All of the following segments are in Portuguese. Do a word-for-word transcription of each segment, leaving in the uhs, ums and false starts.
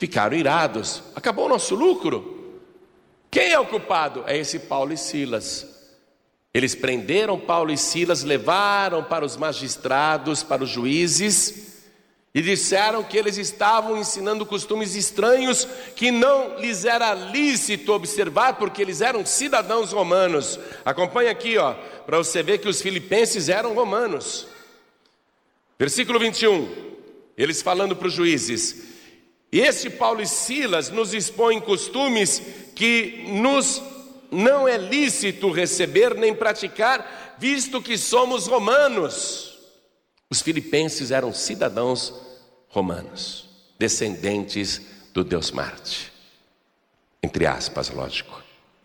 ficaram irados. Acabou o nosso lucro. Quem é o culpado? É esse Paulo e Silas. Eles prenderam Paulo e Silas, levaram para os magistrados, para os juízes, e disseram que eles estavam ensinando costumes estranhos que não lhes era lícito observar, porque eles eram cidadãos romanos. Acompanha aqui, ó, para você ver que os filipenses eram romanos. Versículo vinte e um, eles falando para os juízes: e este Paulo e Silas nos expõem costumes que nos não é lícito receber nem praticar, visto que somos romanos. Os filipenses eram cidadãos romanos, descendentes do Deus Marte, entre aspas, lógico.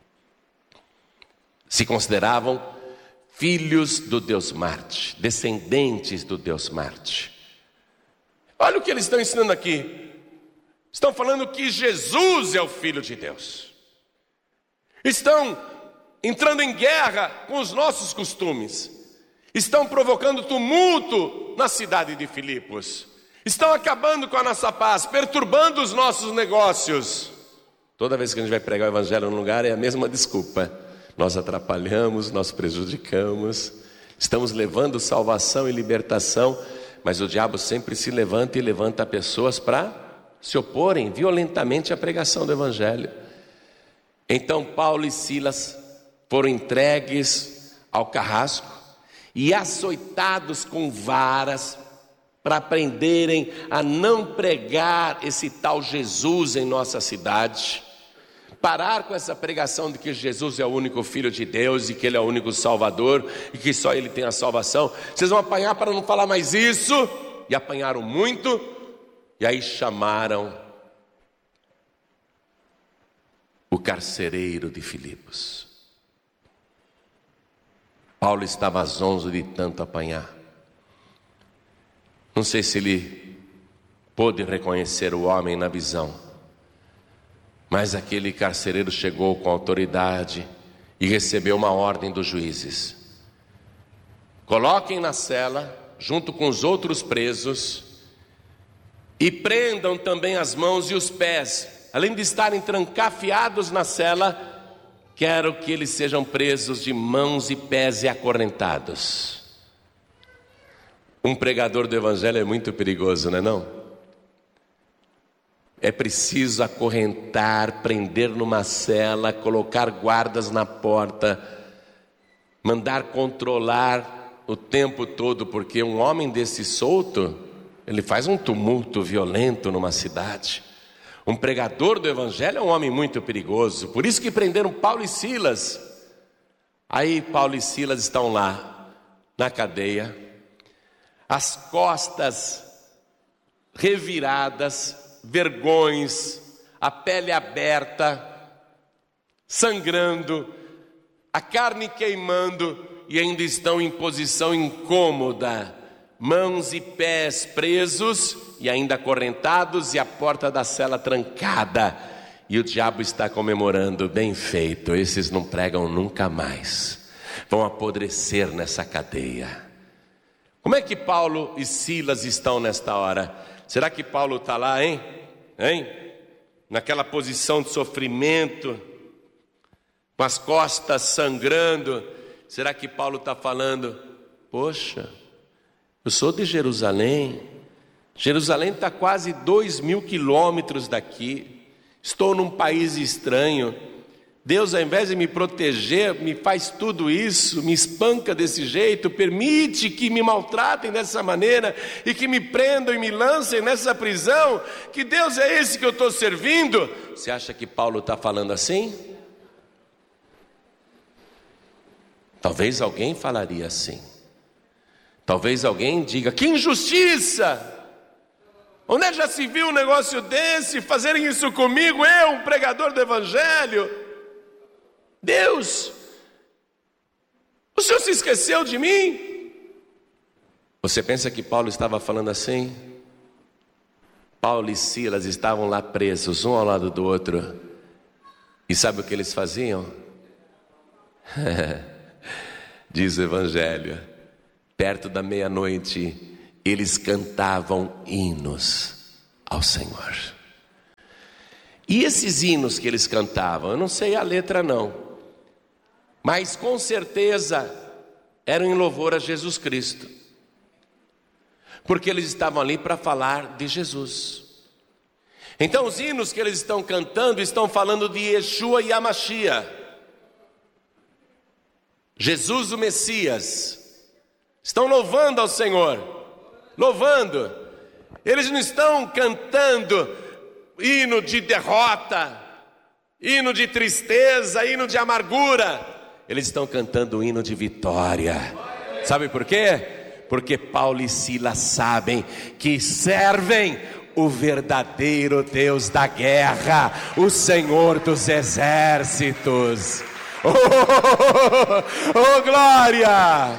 Se consideravam filhos do Deus Marte, descendentes do Deus Marte. Olha o que eles estão ensinando aqui. Estão falando que Jesus é o Filho de Deus. Estão entrando em guerra com os nossos costumes. Estão provocando tumulto na cidade de Filipos. Estão acabando com a nossa paz, perturbando os nossos negócios. Toda vez que a gente vai pregar o evangelho num lugar é a mesma desculpa. Nós atrapalhamos, nós prejudicamos. Estamos levando salvação e libertação, mas o diabo sempre se levanta e levanta pessoas para se oporem violentamente à pregação do evangelho. Então Paulo e Silas foram entregues ao carrasco e açoitados com varas para aprenderem a não pregar esse tal Jesus em nossa cidade, parar com essa pregação de que Jesus é o único Filho de Deus e que Ele é o único Salvador e que só Ele tem a salvação. Vocês vão apanhar para não falar mais isso, e apanharam muito, e aí chamaram o carcereiro de Filipos. Paulo estava zonzo de tanto apanhar. Não sei se ele pôde reconhecer o homem na visão, mas aquele carcereiro chegou com autoridade e recebeu uma ordem dos juízes: coloquem na cela junto com os outros presos e prendam também as mãos e os pés. Além de estarem trancafiados na cela, quero que eles sejam presos de mãos e pés e acorrentados. Um pregador do evangelho é muito perigoso, não é não? É preciso acorrentar, prender numa cela, colocar guardas na porta, mandar controlar o tempo todo, porque um homem desse solto, ele faz um tumulto violento numa cidade. Um pregador do evangelho é um homem muito perigoso. Por isso que prenderam Paulo e Silas. Aí Paulo e Silas estão lá na cadeia, as costas reviradas, vergões, a pele aberta, sangrando, a carne queimando, e ainda estão em posição incômoda, mãos e pés presos e ainda acorrentados, e a porta da cela trancada, e o diabo está comemorando: bem feito, esses não pregam nunca mais, vão apodrecer nessa cadeia. Como é que Paulo e Silas estão nesta hora? Será que Paulo está lá, hein? hein? Naquela posição de sofrimento, com as costas sangrando? Será que Paulo está falando: poxa, eu sou de Jerusalém, Jerusalém está quase dois mil quilômetros daqui, estou num país estranho, Deus, ao invés de me proteger, me faz tudo isso, me espanca desse jeito, permite que me maltratem dessa maneira e que me prendam e me lancem nessa prisão. Que Deus é esse que eu estou servindo? Você acha que Paulo está falando assim? Talvez alguém falaria assim. Talvez alguém diga: que injustiça! Onde é que já se viu um negócio desse? Fazerem isso comigo, eu, um pregador do evangelho? Deus, o Senhor se esqueceu de mim? Você pensa que Paulo estava falando assim? Paulo e Silas estavam lá presos, um ao lado do outro. E sabe o que eles faziam? Diz o evangelho, perto da meia-noite, eles cantavam hinos ao Senhor. E esses hinos que eles cantavam, eu não sei a letra não, mas com certeza eram em louvor a Jesus Cristo, porque eles estavam ali para falar de Jesus. Então os hinos que eles estão cantando estão falando de Yeshua e Hamashia, Jesus o Messias. Estão louvando ao Senhor, louvando. Eles não estão cantando hino de derrota, hino de tristeza, hino de amargura. Eles estão cantando o hino de vitória. Sabe por quê? Porque Paulo e Silas sabem que servem o verdadeiro Deus da guerra, o Senhor dos exércitos. Oh, oh, oh, glória!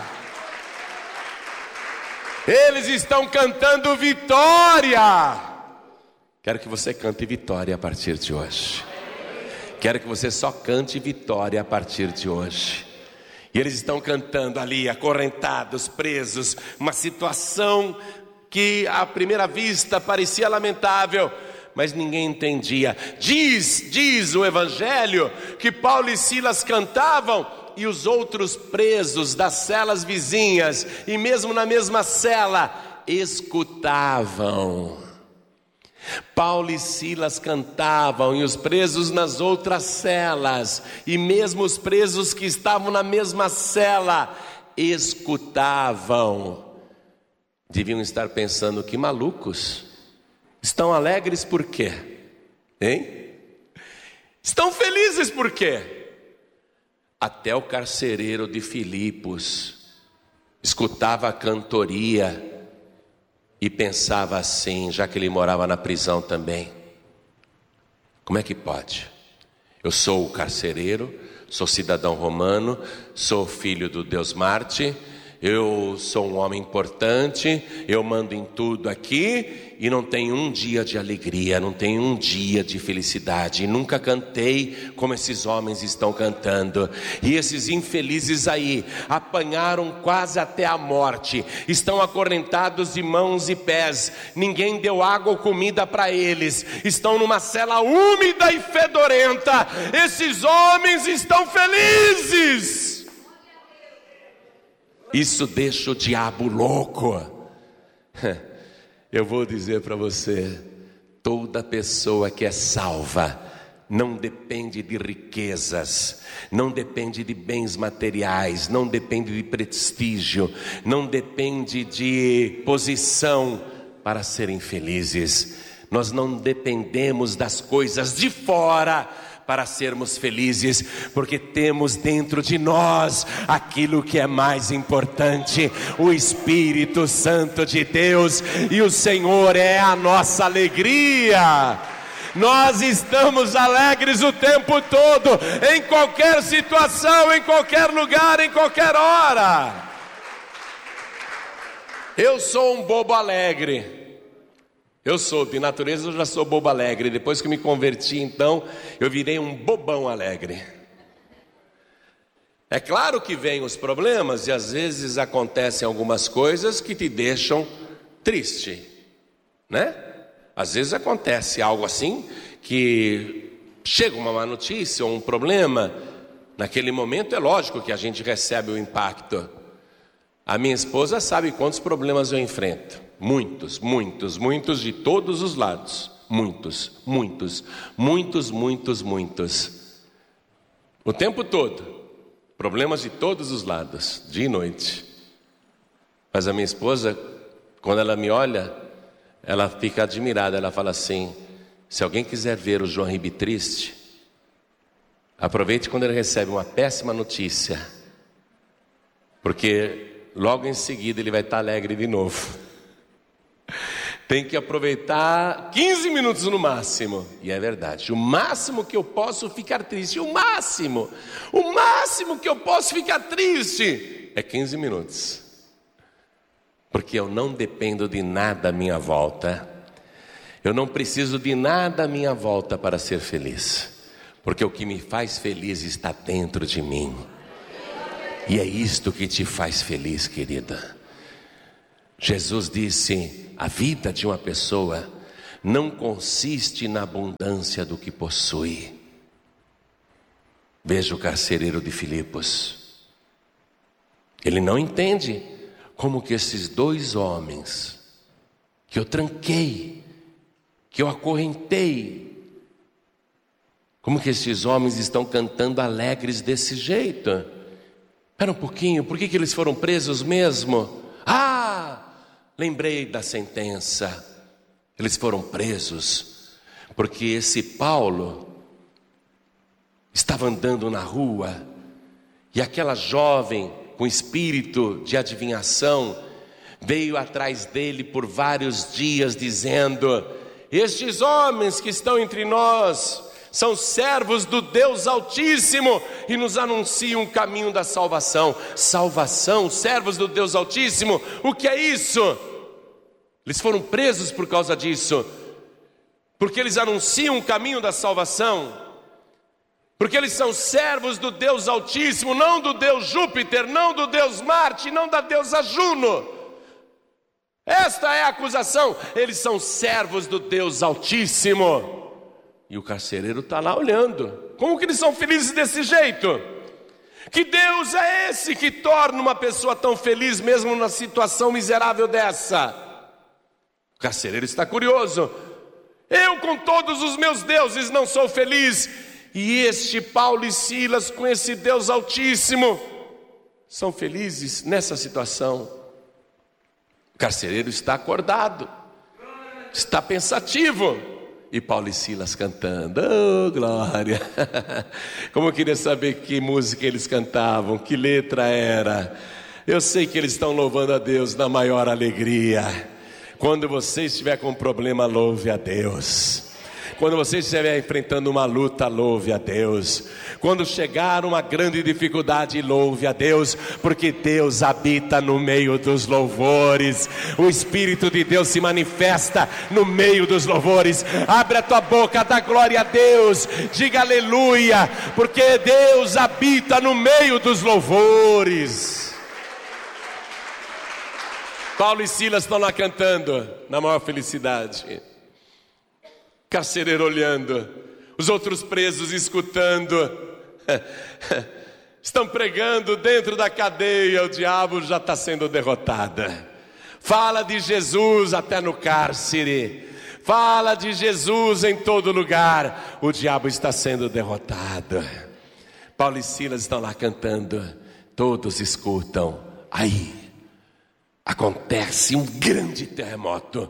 Eles estão cantando vitória. Quero que você cante vitória a partir de hoje. Quero que você só cante vitória a partir de hoje. E eles estão cantando ali, acorrentados, presos, uma situação que à primeira vista parecia lamentável, mas ninguém entendia. Diz, diz o Evangelho que Paulo e Silas cantavam e os outros presos das celas vizinhas, e mesmo na mesma cela, escutavam. Paulo e Silas cantavam e os presos nas outras celas, e mesmo os presos que estavam na mesma cela, escutavam. Deviam estar pensando, que malucos, estão alegres por quê? Hein? Estão felizes por quê? Até o carcereiro de Filipos escutava a cantoria e pensava assim, já que ele morava na prisão também: como é que pode? Eu sou o carcereiro, sou cidadão romano, sou filho do Deus Marte, eu sou um homem importante, eu mando em tudo aqui, e não tenho um dia de alegria, não tenho um dia de felicidade, e nunca cantei como esses homens estão cantando. E esses infelizes aí apanharam quase até a morte, estão acorrentados de mãos e pés, ninguém deu água ou comida para eles, estão numa cela úmida e fedorenta. Esses homens estão felizes. Isso deixa o diabo louco. Eu vou dizer para você, toda pessoa que é salva não depende de riquezas, não depende de bens materiais, não depende de prestígio, não depende de posição para serem felizes. Nós não dependemos das coisas de fora para sermos felizes, porque temos dentro de nós aquilo que é mais importante, o Espírito Santo de Deus, e o Senhor é a nossa alegria. Nós estamos alegres o tempo todo, em qualquer situação, em qualquer lugar, em qualquer hora. Eu sou um bobo alegre. Eu sou, de natureza eu já sou bobo alegre. Depois que me converti, então, eu virei um bobão alegre. É claro que vêm os problemas, e às vezes acontecem algumas coisas que te deixam triste, né? Às vezes acontece algo assim, que chega uma má notícia ou um problema. Naquele momento é lógico que a gente recebe o impacto. A minha esposa sabe quantos problemas eu enfrento. Muitos, muitos, muitos de todos os lados. Muitos, muitos, muitos, muitos, muitos. O tempo todo. Problemas de todos os lados, dia e noite. Mas a minha esposa, quando ela me olha, ela fica admirada. Ela fala assim: se alguém quiser ver o João Ribe triste, aproveite quando ele recebe uma péssima notícia, porque logo em seguida ele vai estar alegre de novo. Tem que aproveitar quinze minutos no máximo. E é verdade, o máximo que eu posso ficar triste, o máximo, o máximo que eu posso ficar triste é quinze minutos. Porque eu não dependo de nada à minha volta. Eu não preciso de nada à minha volta para ser feliz. Porque o que me faz feliz está dentro de mim. E é isto que te faz feliz, querida. Jesus disse: a vida de uma pessoa não consiste na abundância do que possui. Veja o carcereiro de Filipos. Ele não entende como que esses dois homens, que eu tranquei, que eu acorrentei, como que esses homens estão cantando alegres desse jeito? Espera um pouquinho, por que que eles foram presos mesmo? Ah, lembrei da sentença. Eles foram presos porque esse Paulo estava andando na rua e aquela jovem com espírito de adivinhação veio atrás dele por vários dias dizendo: estes homens que estão entre nós são servos do Deus Altíssimo e nos anunciam o caminho da salvação. Salvação, servos do Deus Altíssimo, o que é isso? Eles foram presos por causa disso, porque eles anunciam o caminho da salvação, porque eles são servos do Deus Altíssimo, não do Deus Júpiter, não do Deus Marte, não da deusa Juno. Esta é a acusação. Eles são servos do Deus Altíssimo. E o carcereiro está lá olhando. Como que eles são felizes desse jeito? Que Deus é esse que torna uma pessoa tão feliz mesmo na situação miserável dessa? O carcereiro está curioso. Eu com todos os meus deuses não sou feliz, e este Paulo e Silas com esse Deus Altíssimo são felizes nessa situação. O carcereiro está acordado, está pensativo. E Paulo e Silas cantando, oh glória. Como eu queria saber que música eles cantavam, que letra era. Eu sei que eles estão louvando a Deus na maior alegria. Quando você estiver com um problema, louve a Deus. Quando você estiver enfrentando uma luta, louve a Deus. Quando chegar uma grande dificuldade, louve a Deus, porque Deus habita no meio dos louvores. O Espírito de Deus se manifesta no meio dos louvores. Abre a tua boca, dá glória a Deus, diga aleluia, porque Deus habita no meio dos louvores. Paulo e Silas estão lá cantando na maior felicidade. Carcereiro olhando, os outros presos escutando, estão pregando dentro da cadeia, o diabo já está sendo derrotado. Fala de Jesus até no cárcere, fala de Jesus em todo lugar, o diabo está sendo derrotado. Paulo e Silas estão lá cantando, todos escutam, aí acontece um grande terremoto,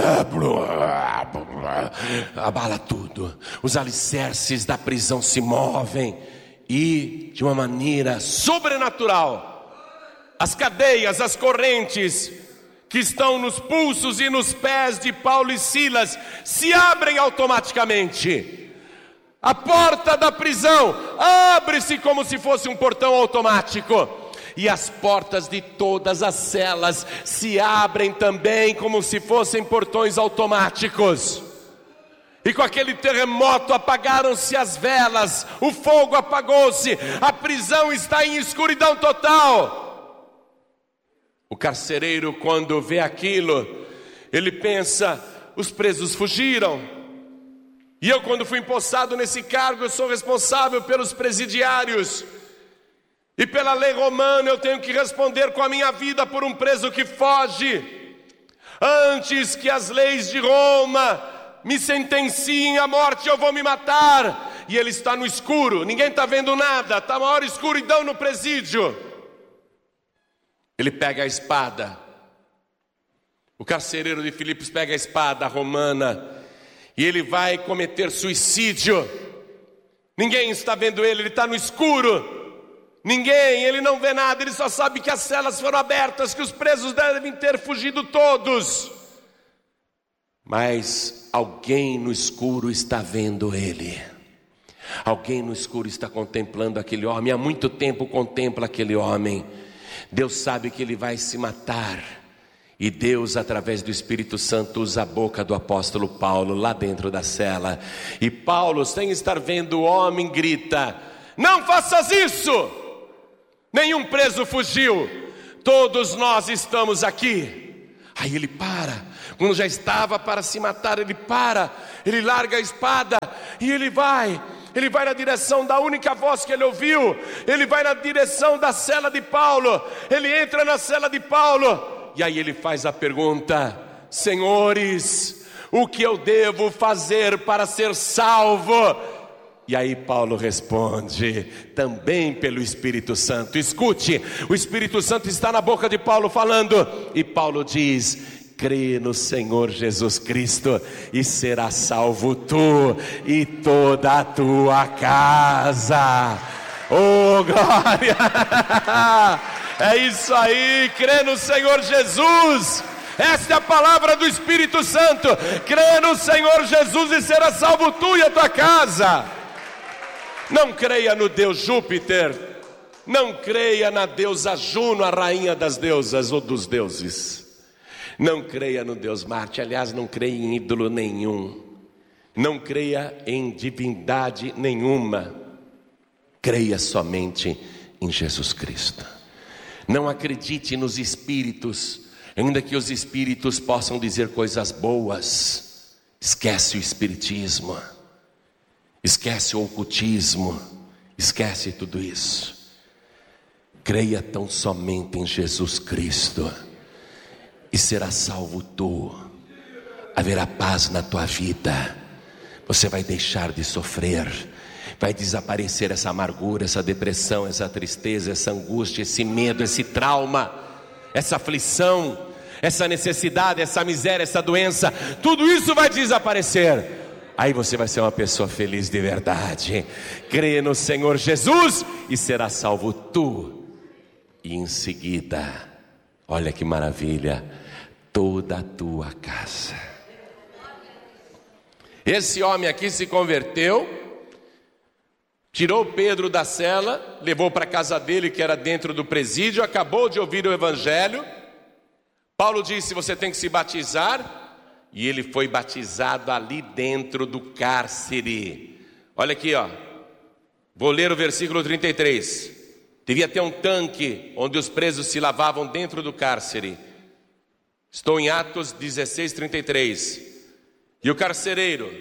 abala tudo, os alicerces da prisão se movem e de uma maneira sobrenatural, as cadeias, as correntes que estão nos pulsos e nos pés de Paulo e Silas se abrem automaticamente. A porta da prisão abre-se como se fosse um portão automático. E as portas de todas as celas se abrem também como se fossem portões automáticos. E com aquele terremoto apagaram-se as velas, o fogo apagou-se, a prisão está em escuridão total. O carcereiro, quando vê aquilo, ele pensa, os presos fugiram. E eu, quando fui empossado nesse cargo, eu sou responsável pelos presidiários. E pela lei romana eu tenho que responder com a minha vida por um preso que foge. Antes que as leis de Roma me sentenciem à morte, eu vou me matar. E ele está no escuro, ninguém está vendo nada, está a maior escuridão no presídio. Ele pega a espada. O carcereiro de Filipos pega a espada romana e ele vai cometer suicídio. Ninguém está vendo ele, ele está no escuro. Ninguém, ele não vê nada, ele só sabe que as celas foram abertas, que os presos devem ter fugido todos. Mas alguém no escuro está vendo ele. Alguém no escuro está contemplando aquele homem, há muito tempo contempla aquele homem. Deus sabe que ele vai se matar. E Deus, através do Espírito Santo, usa a boca do apóstolo Paulo lá dentro da cela. E Paulo, sem estar vendo o homem, grita: não faças isso! Nenhum preso fugiu, todos nós estamos aqui. Aí ele para, Quando já estava para se matar, ele para, ele larga a espada e ele vai. Ele vai na direção da única voz que ele ouviu. Ele vai na direção da cela de Paulo. Ele entra na cela de Paulo. E aí ele faz a pergunta: senhores, o que eu devo fazer para ser salvo? E aí Paulo responde, também pelo Espírito Santo. Escute, o Espírito Santo está na boca de Paulo falando. E Paulo diz: crê no Senhor Jesus Cristo e será salvo tu e toda a tua casa. Oh, glória! É isso aí, crê no Senhor Jesus. Esta é a palavra do Espírito Santo. Crê no Senhor Jesus e será salvo tu e a tua casa. Não creia no Deus Júpiter. Não creia na deusa Juno, a rainha das deusas ou dos deuses. Não creia no Deus Marte, aliás, não creia em ídolo nenhum. Não creia em divindade nenhuma. Creia somente em Jesus Cristo. Não acredite nos espíritos, ainda que os espíritos possam dizer coisas boas. Esquece o espiritismo, esquece o ocultismo, esquece tudo isso. Creia tão somente em Jesus Cristo e será salvo tu. Haverá paz na tua vida. Você vai deixar de sofrer. Vai desaparecer essa amargura, essa depressão, essa tristeza, essa angústia, esse medo, esse trauma, essa aflição, essa necessidade, essa miséria, essa doença. Tudo isso vai desaparecer. Aí você vai ser uma pessoa feliz de verdade. Crê no Senhor Jesus e será salvo tu. E em seguida, olha que maravilha, toda a tua casa. Esse homem aqui se converteu, tirou Pedro da cela, levou para a casa dele, que era dentro do presídio, acabou de ouvir o evangelho. Paulo disse: você tem que se batizar, e ele foi batizado ali dentro do cárcere. Olha aqui, ó. Vou ler o versículo trinta e três. Devia ter um tanque onde os presos se lavavam dentro do cárcere. Estou em Atos dezesseis, trinta e três. E o carcereiro,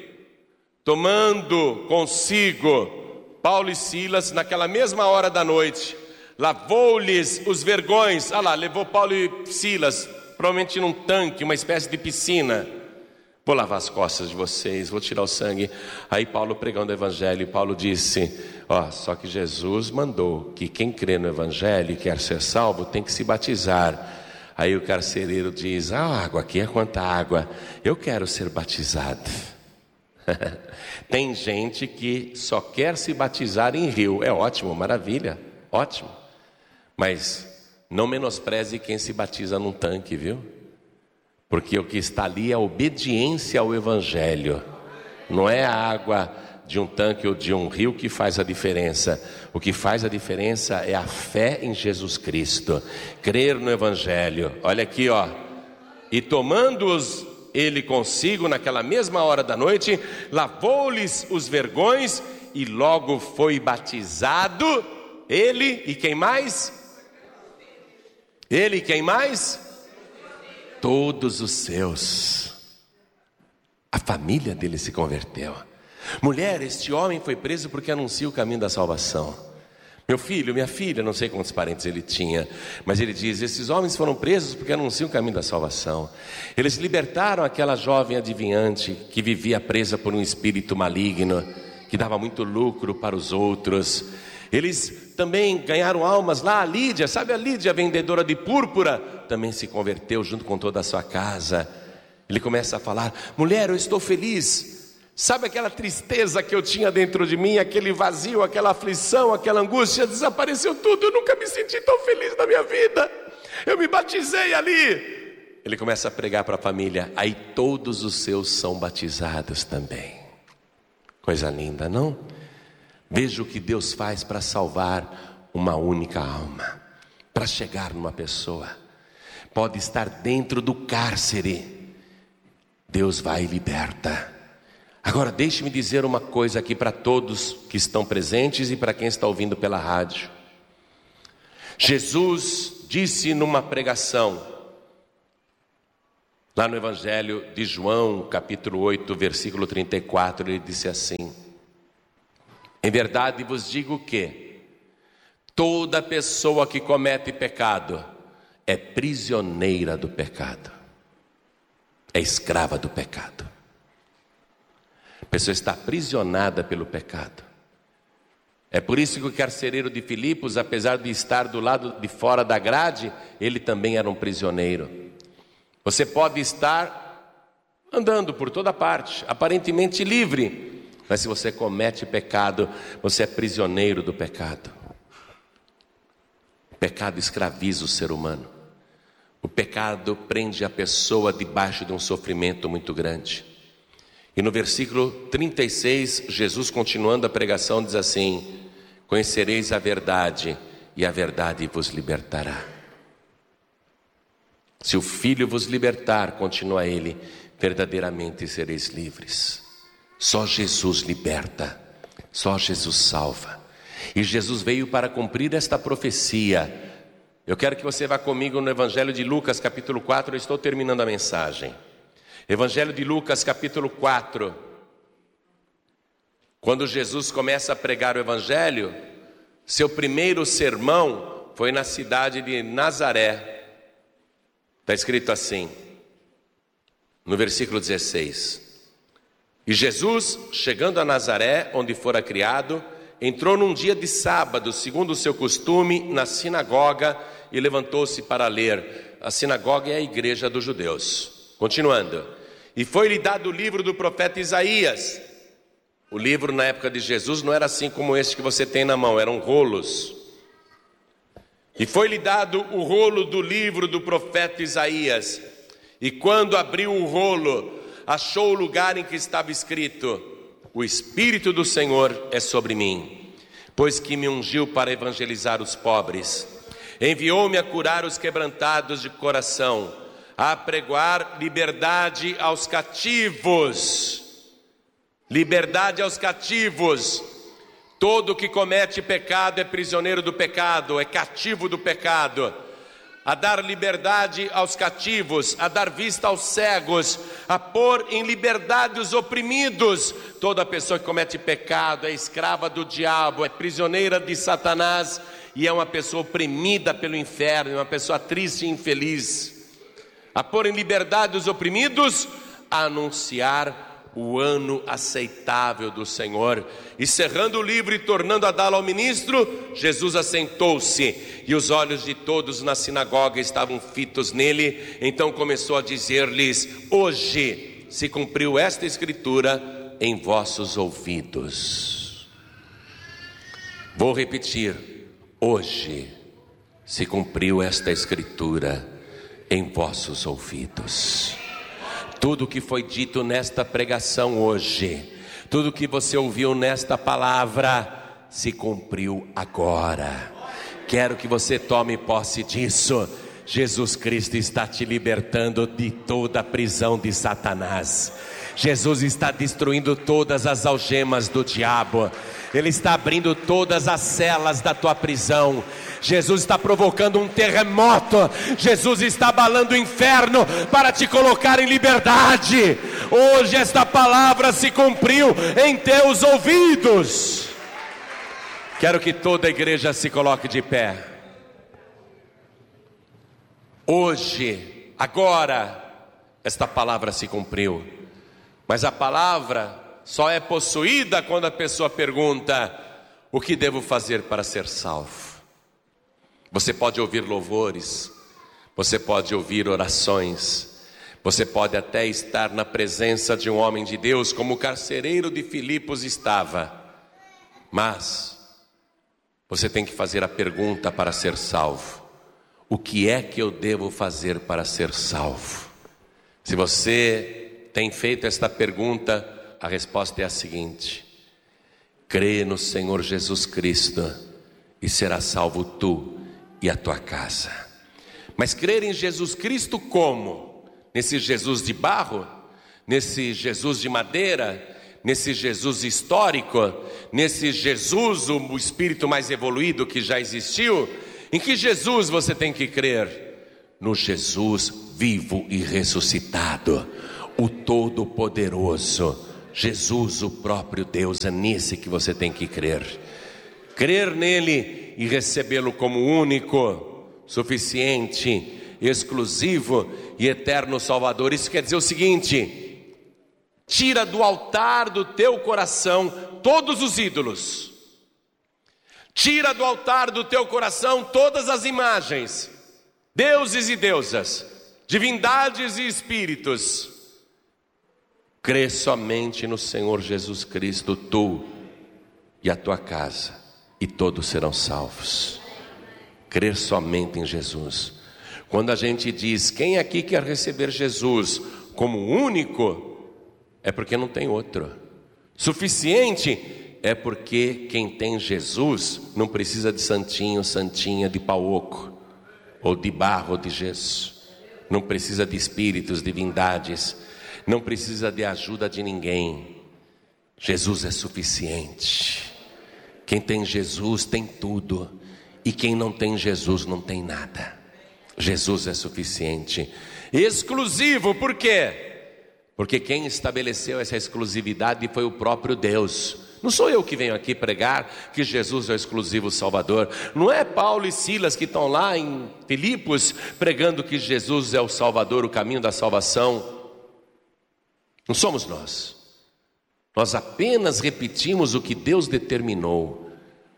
tomando consigo Paulo e Silas, naquela mesma hora da noite, lavou-lhes os vergões. Ah lá, levou Paulo e Silas, provavelmente num tanque, uma espécie de piscina. Vou lavar as costas de vocês, vou tirar o sangue. Aí Paulo pregando o evangelho, e Paulo disse: ó, só que Jesus mandou que quem crê no evangelho e quer ser salvo tem que se batizar. Aí o carcereiro diz: a água aqui é quanta água, eu quero ser batizado. Tem gente que só quer se batizar em rio. É ótimo, maravilha, ótimo. Mas não menospreze quem se batiza num tanque, viu? Porque o que está ali é a obediência ao evangelho. Não é a água de um tanque ou de um rio que faz a diferença. O que faz a diferença é a fé em Jesus Cristo, crer no evangelho. Olha aqui, ó. E tomando-os ele consigo naquela mesma hora da noite, lavou-lhes os vergões e logo foi batizado. Ele e quem mais? Ele e quem mais? Todos os seus. A família dele se converteu. Mulher, este homem foi preso porque anuncia o caminho da salvação. Meu filho, minha filha, não sei quantos parentes ele tinha, mas ele diz: esses homens foram presos porque anunciam o caminho da salvação. Eles libertaram aquela jovem adivinhante que vivia presa por um espírito maligno, que dava muito lucro para os outros. Eles também ganharam almas lá. A Lídia, sabe a Lídia, vendedora de púrpura, também se converteu junto com toda a sua casa. Ele começa a falar: mulher, eu estou feliz. Sabe aquela tristeza que eu tinha dentro de mim, aquele vazio, aquela aflição, aquela angústia, desapareceu tudo. Eu nunca me senti tão feliz na minha vida. Eu me batizei ali. Ele começa a pregar para a família. Aí todos os seus são batizados também. Coisa linda, não? Veja o que Deus faz para salvar uma única alma, para chegar numa pessoa. Pode estar dentro do cárcere, Deus vai e liberta. Agora deixe-me dizer uma coisa aqui para todos que estão presentes e para quem está ouvindo pela rádio. Jesus disse numa pregação, Lá no Evangelho de João, capítulo oito, versículo trinta e quatro, ele disse assim: em verdade vos digo que toda pessoa que comete pecado é prisioneira do pecado, é escrava do pecado. A pessoa está aprisionada pelo pecado. É por isso que o carcereiro de Filipos, apesar de estar do lado de fora da grade, ele também era um prisioneiro. Você pode estar andando por toda parte, aparentemente livre, mas se você comete pecado, você é prisioneiro do pecado. O pecado escraviza o ser humano. O pecado prende a pessoa debaixo de um sofrimento muito grande. E no versículo trinta e seis, Jesus, continuando a pregação, diz assim: conhecereis a verdade, e a verdade vos libertará. Se o Filho vos libertar, continua ele, verdadeiramente sereis livres. Só Jesus liberta, só Jesus salva. E Jesus veio para cumprir esta profecia. Eu quero que você vá comigo no Evangelho de Lucas, capítulo quatro, eu estou terminando a mensagem. Evangelho de Lucas, capítulo quatro. Quando Jesus começa a pregar o Evangelho, seu primeiro sermão foi na cidade de Nazaré. Está escrito assim, no versículo dezesseis: e Jesus, chegando a Nazaré, onde fora criado, entrou num dia de sábado, segundo o seu costume, na sinagoga, e levantou-se para ler. A sinagoga é a igreja dos judeus. Continuando: e foi-lhe dado o livro do profeta Isaías. O livro na época de Jesus não era assim como este que você tem na mão, eram rolos. E foi-lhe dado o rolo do livro do profeta Isaías. E quando abriu o rolo, achou o lugar em que estava escrito: o Espírito do Senhor é sobre mim, pois que me ungiu para evangelizar os pobres. Enviou-me a curar os quebrantados de coração, a pregoar liberdade aos cativos. Liberdade aos cativos. Todo que comete pecado é prisioneiro do pecado, é cativo do pecado. A dar liberdade aos cativos, a dar vista aos cegos, a pôr em liberdade os oprimidos. Toda pessoa que comete pecado é escrava do diabo, é prisioneira de Satanás e é uma pessoa oprimida pelo inferno, é uma pessoa triste e infeliz. A pôr em liberdade os oprimidos, a anunciar o ano aceitável do Senhor. E cerrando o livro e tornando a dá-lo ao ministro, Jesus assentou-se, e os olhos de todos na sinagoga estavam fitos nele. Então começou a dizer-lhes: hoje se cumpriu esta escritura em vossos ouvidos. Vou repetir: hoje se cumpriu esta escritura em vossos ouvidos. Tudo que foi dito nesta pregação hoje, tudo que você ouviu nesta palavra, se cumpriu agora. Quero que você tome posse disso. Jesus Cristo está te libertando de toda a prisão de Satanás. Jesus está destruindo todas as algemas do diabo. Ele está abrindo todas as celas da tua prisão. Jesus está provocando um terremoto. Jesus está abalando o inferno para te colocar em liberdade. Hoje esta palavra se cumpriu em teus ouvidos. Quero que toda a igreja se coloque de pé. Hoje, agora, esta palavra se cumpriu. Mas a palavra só é possuída quando a pessoa pergunta: o que devo fazer para ser salvo? Você pode ouvir louvores, você pode ouvir orações, você pode até estar na presença de um homem de Deus, como o carcereiro de Filipos estava. Mas você tem que fazer a pergunta para ser salvo: o que é que eu devo fazer para ser salvo? Se você tem feito esta pergunta, a resposta é a seguinte: crê no Senhor Jesus Cristo e será salvo tu e a tua casa. Mas crer em Jesus Cristo como? Nesse Jesus de barro? Nesse Jesus de madeira? Nesse Jesus histórico? Nesse Jesus, o espírito mais evoluído que já existiu? Em que Jesus você tem que crer? No Jesus vivo e ressuscitado, o Todo-Poderoso, Jesus, o próprio Deus. É nesse que você tem que crer. Crer nele e recebê-lo como único, suficiente, exclusivo e eterno Salvador. Isso quer dizer o seguinte: tira do altar do teu coração todos os ídolos. Tira do altar do teu coração todas as imagens, deuses e deusas, divindades e espíritos. Crê somente no Senhor Jesus Cristo, tu e a tua casa, e todos serão salvos. Crer somente em Jesus. Quando a gente diz, quem aqui quer receber Jesus como único, é porque não tem outro. Suficiente é porque quem tem Jesus não precisa de santinho, santinha de pau oco, ou de barro ou de gesso. Não precisa de espíritos, divindades. Não precisa de ajuda de ninguém. Jesus é suficiente. Quem tem Jesus tem tudo, e quem não tem Jesus não tem nada. Jesus é suficiente. Exclusivo, por quê? Porque quem estabeleceu essa exclusividade foi o próprio Deus. Não sou eu que venho aqui pregar que Jesus é o exclusivo Salvador. Não é Paulo e Silas que estão lá em Filipos pregando que Jesus é o Salvador, o caminho da salvação. Não somos nós. Nós apenas repetimos o que Deus determinou.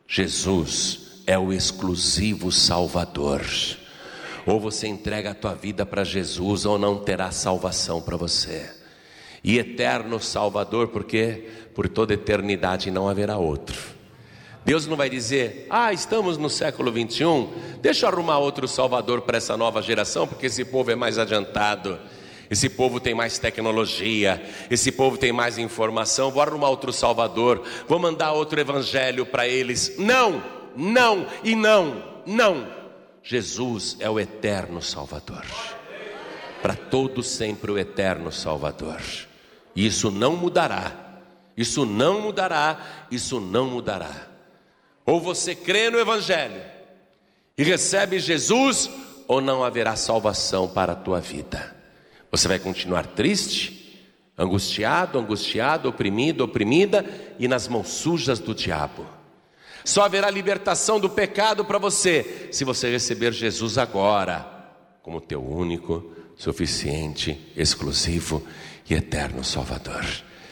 Jesus é o exclusivo Salvador. Ou você entrega a tua vida para Jesus, ou não terá salvação para você. E eterno Salvador, porque por toda eternidade não haverá outro. Deus não vai dizer, ah, estamos no século vinte e um, deixa eu arrumar outro Salvador para essa nova geração, porque esse povo é mais adiantado. Esse povo tem mais tecnologia, esse povo tem mais informação, vou arrumar outro Salvador, vou mandar outro evangelho para eles. Não, não e não, não. Jesus é o eterno Salvador. Para todos sempre o eterno Salvador. E isso não mudará, isso não mudará, isso não mudará. Ou você crê no evangelho e recebe Jesus, ou não haverá salvação para a tua vida. Você vai continuar triste, angustiado, angustiado, oprimido, oprimida e nas mãos sujas do diabo. Só haverá libertação do pecado para você se você receber Jesus agora como teu único, suficiente, exclusivo e eterno Salvador.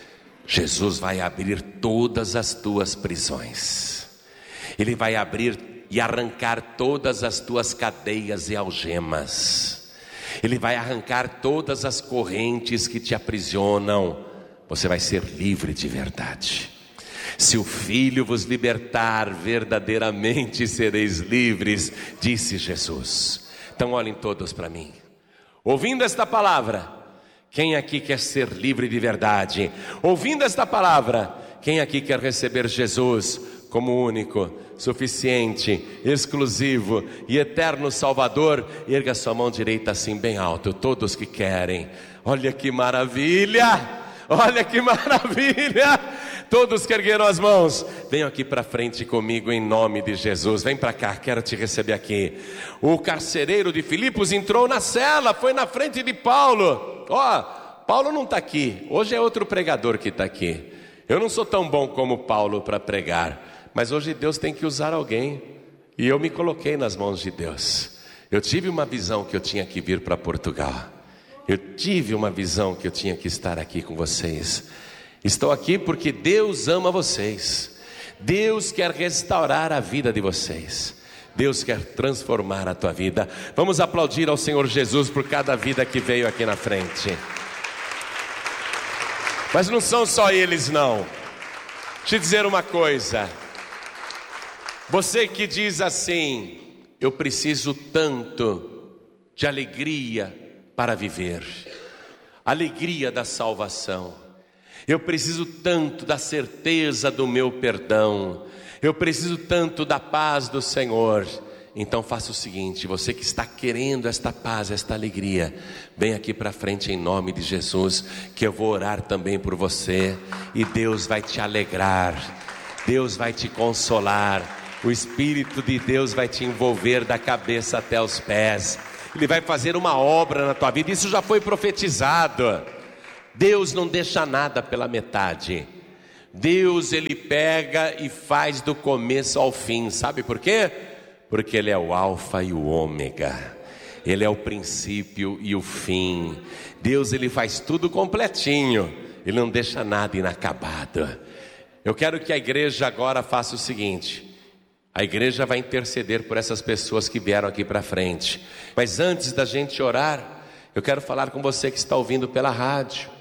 Jesus vai abrir todas as tuas prisões. Ele vai abrir e arrancar todas as tuas cadeias e algemas. Ele vai arrancar todas as correntes que te aprisionam. Você vai ser livre de verdade. Se o Filho vos libertar, verdadeiramente sereis livres, disse Jesus. Então olhem todos para mim. Ouvindo esta palavra, quem aqui quer ser livre de verdade? Ouvindo esta palavra, quem aqui quer receber Jesus como único, suficiente, exclusivo e eterno Salvador? Erga sua mão direita assim bem alto, todos que querem. Olha que maravilha, olha que maravilha. Todos que ergueram as mãos, venham aqui para frente comigo em nome de Jesus. Vem para cá, quero te receber aqui. O carcereiro de Filipos entrou na cela, foi na frente de Paulo. Ó, oh, Paulo não está aqui, hoje é outro pregador que está aqui. Eu não sou tão bom como Paulo para pregar, mas hoje Deus tem que usar alguém, e eu me coloquei nas mãos de Deus. Eu tive uma visão que eu tinha que vir para Portugal. Eu tive uma visão que eu tinha que estar aqui com vocês. Estou aqui porque Deus ama vocês. Deus quer restaurar a vida de vocês. Deus quer transformar a tua vida. Vamos aplaudir ao Senhor Jesus por cada vida que veio aqui na frente. Mas não são só eles não. Deixa eu dizer uma coisa. Você que diz assim, eu preciso tanto de alegria para viver. Alegria da salvação. Eu preciso tanto da certeza do meu perdão. Eu preciso tanto da paz do Senhor. Então faça o seguinte, você que está querendo esta paz, esta alegria, vem aqui para frente em nome de Jesus, que eu vou orar também por você. E Deus vai te alegrar, Deus vai te consolar. O Espírito de Deus vai te envolver da cabeça até os pés. Ele vai fazer uma obra na tua vida. Isso já foi profetizado. Deus não deixa nada pela metade. Deus, Ele pega e faz do começo ao fim. Sabe por quê? Porque Ele é o alfa e o ômega. Ele é o princípio e o fim. Deus, Ele faz tudo completinho. Ele não deixa nada inacabado. Eu quero que a igreja agora faça o seguinte: a igreja vai interceder por essas pessoas que vieram aqui para frente. Mas antes da gente orar, eu quero falar com você que está ouvindo pela rádio.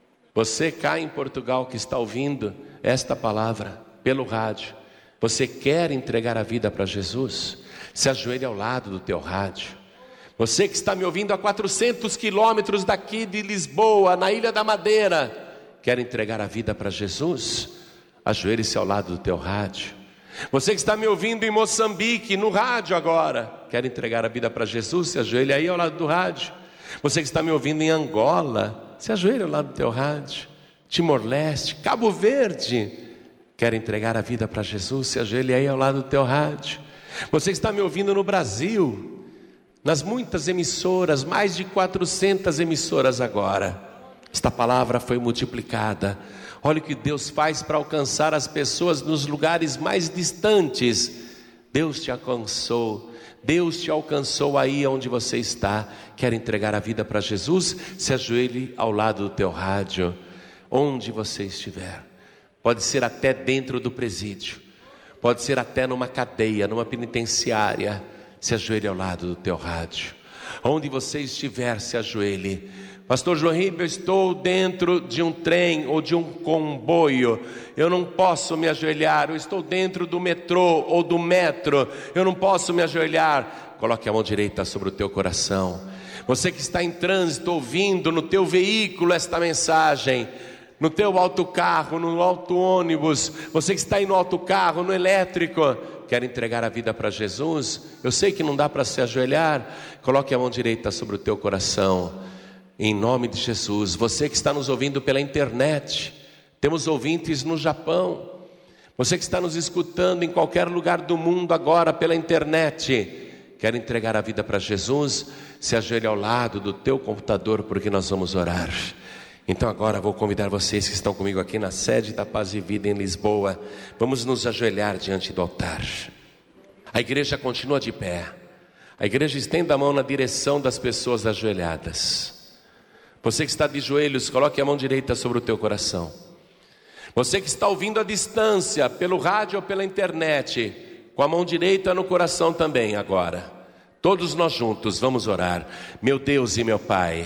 Você cá em Portugal que está ouvindo esta palavra pelo rádio. Você quer entregar a vida para Jesus? Se ajoelhe ao lado do teu rádio. Você que está me ouvindo a quatrocentos quilômetros daqui de Lisboa, na Ilha da Madeira, quer entregar a vida para Jesus? Ajoelhe-se ao lado do teu rádio. Você que está me ouvindo em Moçambique, no rádio agora, quer entregar a vida para Jesus? Se ajoelhe aí ao lado do rádio. Você que está me ouvindo em Angola, se ajoelhe ao lado do teu rádio. Timor-Leste, Cabo Verde, quer entregar a vida para Jesus? Se ajoelhe aí ao lado do teu rádio. Você que está me ouvindo no Brasil, nas muitas emissoras, mais de quatrocentas emissoras agora, esta palavra foi multiplicada. Olha o que Deus faz para alcançar as pessoas nos lugares mais distantes. Deus te alcançou, Deus te alcançou aí onde você está. Quer entregar a vida para Jesus? Se ajoelhe ao lado do teu rádio, onde você estiver. Pode ser até dentro do presídio, pode ser até numa cadeia, numa penitenciária. Se ajoelhe ao lado do teu rádio. Onde você estiver, se ajoelhe. Pastor João Ribeiro, eu estou dentro de um trem ou de um comboio, eu não posso me ajoelhar. Eu estou dentro do metrô ou do metro, eu não posso me ajoelhar. Coloque a mão direita sobre o teu coração. Você que está em trânsito, ouvindo no teu veículo esta mensagem, no teu autocarro, no auto-ônibus, você que está aí no autocarro, no elétrico, quer entregar a vida para Jesus? Eu sei que não dá para se ajoelhar. Coloque a mão direita sobre o teu coração. Em nome de Jesus. Você que está nos ouvindo pela internet, temos ouvintes no Japão. Você que está nos escutando em qualquer lugar do mundo agora pela internet, quer entregar a vida para Jesus? Se ajoelhe ao lado do teu computador, porque nós vamos orar. Então agora vou convidar vocês que estão comigo aqui na sede da Paz e Vida em Lisboa. Vamos nos ajoelhar diante do altar. A igreja continua de pé. A igreja estende a mão na direção das pessoas ajoelhadas. Você que está de joelhos, coloque a mão direita sobre o teu coração. Você que está ouvindo à distância, pelo rádio ou pela internet, com a mão direita no coração também agora. Todos nós juntos vamos orar. Meu Deus e meu Pai.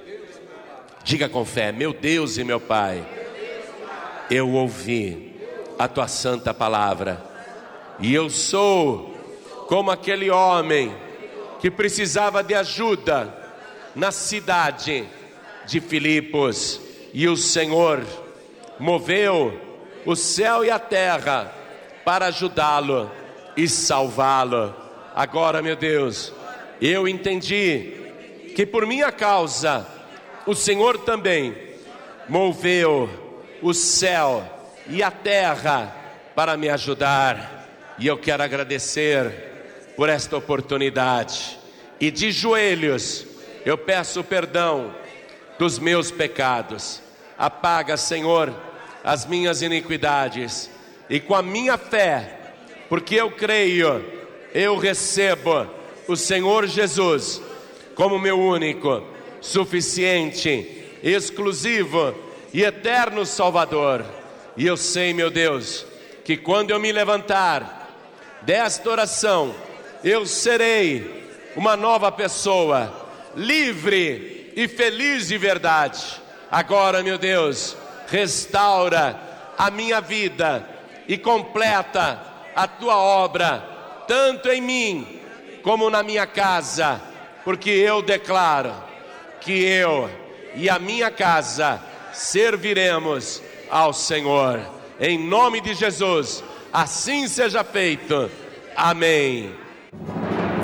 Diga com fé: meu Deus e meu Pai, eu ouvi a tua santa palavra. E eu sou como aquele homem que precisava de ajuda na cidade de Filipos, e o Senhor moveu o céu e a terra para ajudá-lo e salvá-lo. Agora, meu Deus, eu entendi que por minha causa o Senhor também moveu o céu e a terra para me ajudar, e eu quero agradecer por esta oportunidade. E de joelhos eu peço perdão dos meus pecados. Apaga, Senhor, as minhas iniquidades, e com a minha fé, porque eu creio, eu recebo o Senhor Jesus como meu único, suficiente, exclusivo e eterno Salvador. E eu sei, meu Deus, que quando eu me levantar desta oração, eu serei uma nova pessoa, livre e feliz de verdade. Agora, meu Deus, restaura a minha vida e completa a tua obra, tanto em mim como na minha casa, porque eu declaro que eu e a minha casa serviremos ao Senhor. Em nome de Jesus, assim seja feito. Amém.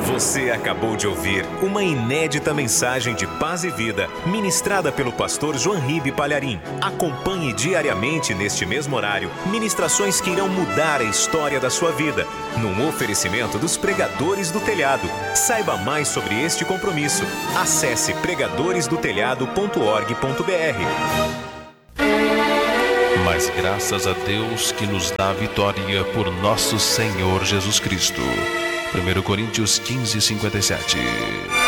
Você acabou de ouvir uma inédita mensagem de paz e vida, ministrada pelo pastor João Ribe Palharim. Acompanhe diariamente neste mesmo horário, ministrações que irão mudar a história da sua vida, num oferecimento dos Pregadores do Telhado. Saiba mais sobre este compromisso. Acesse pregadores do telhado ponto org ponto br. Mas graças a Deus que nos dá a vitória por nosso Senhor Jesus Cristo. primeira Coríntios quinze, cinquenta e sete.